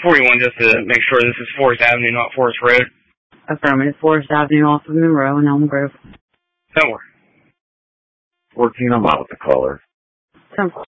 41, just to make sure this is Forest Avenue, not Forest Road. Affirmative. Forest Avenue off of Monroe and Elm Grove. Don't worry. 14, I'm out with the caller. 10.